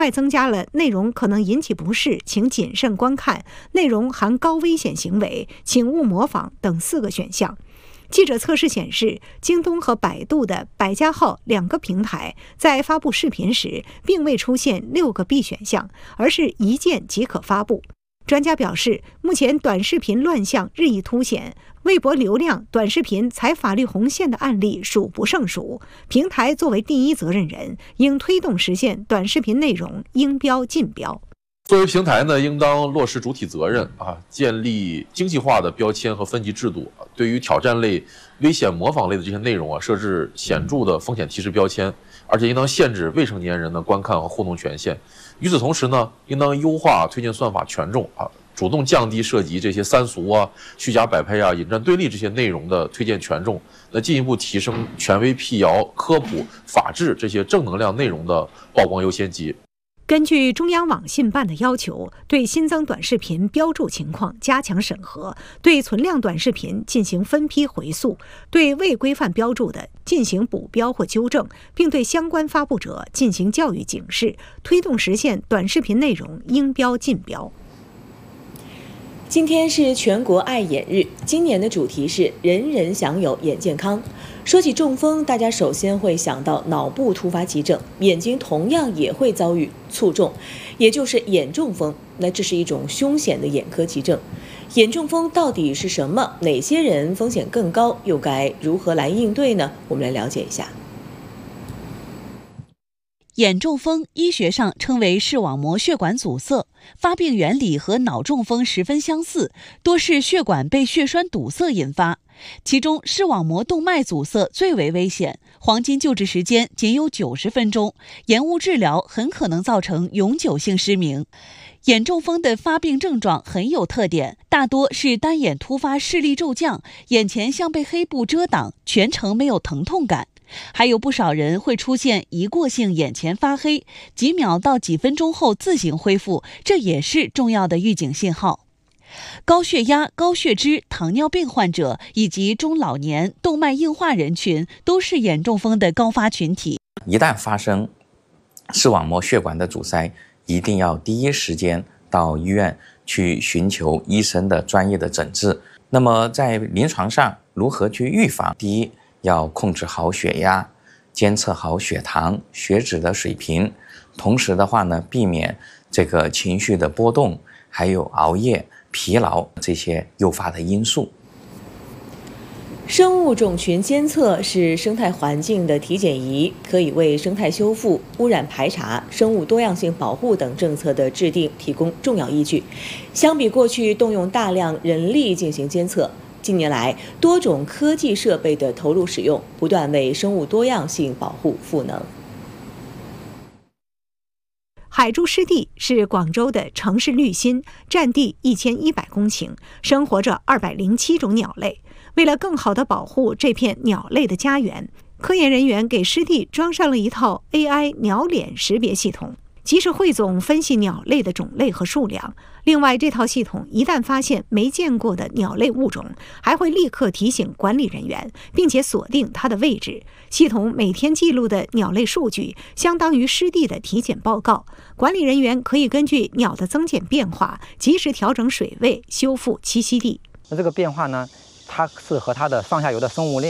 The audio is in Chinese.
外增加了内容可能引起不适，请谨慎观看；内容含高危险行为，请勿模仿等4个选项。记者测试显示，京东和百度的百家号2个平台在发布视频时，并未出现6个必选项，而是一键即可发布。专家表示，目前短视频乱象日益凸显，微博流量、短视频踩法律红线的案例数不胜数。平台作为第一责任人，应推动实现短视频内容应标尽标。 作为平台呢，应当落实主体责任建立精细化的标签和分级制度。对于挑战类、危险模仿类的这些内容设置显著的风险提示标签，而且应当限制未成年人的观看和互动权限。与此同时呢，应当优化推荐算法权重主动降低涉及这些三俗虚假摆拍引战对立这些内容的推荐权重，进一步提升权威辟谣、科普、法治这些正能量内容的曝光优先级。 根据中央网信办的要求，对新增短视频标注情况加强审核，对存量短视频进行分批回溯，对未规范标注的进行补标或纠正，并对相关发布者进行教育警示，推动实现短视频内容应标尽标。 今天是全国爱眼日，今年的主题是人人享有眼健康。说起中风，大家首先会想到脑部突发急症，眼睛同样也会遭遇卒中，也就是眼中风。那这是一种凶险的眼科急症。眼中风到底是什么？哪些人风险更高？又该如何来应对呢？我们来了解一下。 眼中风医学上称为视网膜血管阻塞，发病原理和脑中风十分相似，多是血管被血栓堵塞引发。其中视网膜动脉阻塞最为危险，黄金救治时间仅有90分钟，延误治疗很可能造成永久性失明。眼中风的发病症状很有特点，大多是单眼突发视力骤降，眼前像被黑布遮挡，全程没有疼痛感。还有不少人会出现一过性眼前发黑，几秒到几分钟后自行恢复，这也是重要的预警信号。高血压、高血脂、糖尿病患者以及中老年、动脉硬化人群都是眼中风的高发群体。 一旦发生视网膜血管的阻塞，一定要第一时间到医院去寻求医生的专业的诊治。那么在临床上如何去预防？第一，要控制好血压，监测好血糖、血脂的水平，同时的话呢，避免这个情绪的波动，还有熬夜、疲劳这些诱发的因素。 生物种群监测是生态环境的体检仪，可以为生态修复、污染排查、生物多样性保护等政策的制定提供重要依据。相比过去动用大量人力进行监测，近年来多种科技设备的投入使用，不断为生物多样性保护赋能。 海珠湿地是广州的城市绿心，占地1100公顷，生活着207种鸟类。为了更好地保护这片鸟类的家园，科研人员给湿地装上了一套 AI 鸟脸识别系统，及时汇总分析鸟类的种类和数量。另外，这套系统一旦发现没见过的鸟类物种，还会立刻提醒管理人员，并且锁定它的位置。系统每天记录的鸟类数据相当于湿地的体检报告，管理人员可以根据鸟的增减变化，及时调整水位，修复栖息地。 那这个变化呢，它是和它的上下游的生物链